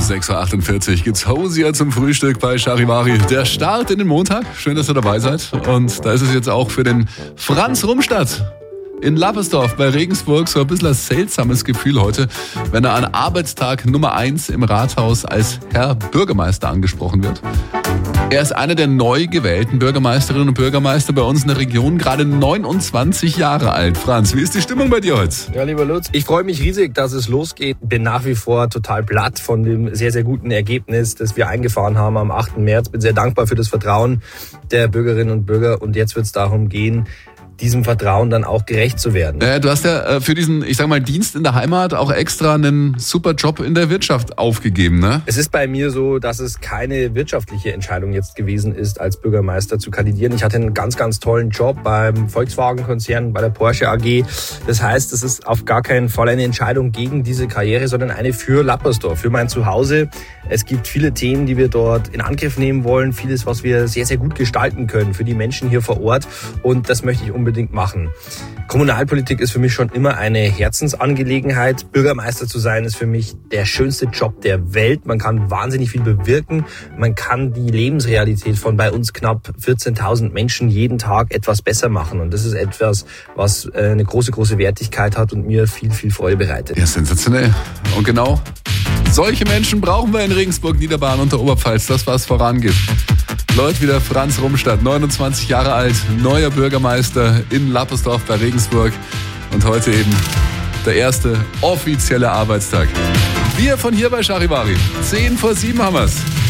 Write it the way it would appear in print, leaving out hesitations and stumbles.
6.48 Uhr gibt's Hosier zum Frühstück bei Charivari. Der Start in den Montag. Schön, dass ihr dabei seid. Und da ist es jetzt auch für den Franz Rumstadt in Lappersdorf bei Regensburg so ein bisschen ein seltsames Gefühl heute, wenn er an Arbeitstag Nummer 1 im Rathaus als Herr Bürgermeister angesprochen wird. Er ist einer der neu gewählten Bürgermeisterinnen und Bürgermeister bei uns in der Region, gerade 29 Jahre alt. Franz, wie ist die Stimmung bei dir heute? Ja, lieber Lutz, ich freue mich riesig, dass es losgeht. Bin nach wie vor total platt von dem sehr, sehr guten Ergebnis, das wir eingefahren haben am 8. März. Bin sehr dankbar für das Vertrauen der Bürgerinnen und Bürger. Und jetzt wird es darum gehen, diesem Vertrauen dann auch gerecht zu werden. Du hast ja für diesen, ich sag mal, Dienst in der Heimat auch extra einen super Job in der Wirtschaft aufgegeben, ne? Es ist bei mir so, dass es keine wirtschaftliche Entscheidung jetzt gewesen ist, als Bürgermeister zu kandidieren. Ich hatte einen ganz, ganz tollen Job beim Volkswagen-Konzern, bei der Porsche AG. Das heißt, es ist auf gar keinen Fall eine Entscheidung gegen diese Karriere, sondern eine für Lappersdorf, für mein Zuhause. Es gibt viele Themen, die wir dort in Angriff nehmen wollen. Vieles, was wir sehr, sehr gut gestalten können für die Menschen hier vor Ort. Und das möchte ich unbedingt machen. Kommunalpolitik ist für mich schon immer eine Herzensangelegenheit. Bürgermeister zu sein ist für mich der schönste Job der Welt. Man kann wahnsinnig viel bewirken. Man kann die Lebensrealität von bei uns knapp 14.000 Menschen jeden Tag etwas besser machen. Und das ist etwas, was eine große, große Wertigkeit hat und mir viel, viel Freude bereitet. Ja, sensationell. Und genau solche Menschen brauchen wir in Regensburg, Niederbayern und der Oberpfalz, das was vorangeht. Leute wie der Franz Rumstadt, 29 Jahre alt, neuer Bürgermeister in Lappersdorf bei Regensburg und heute eben der erste offizielle Arbeitstag. Wir von hier bei Charivari, 6:50 haben wir's.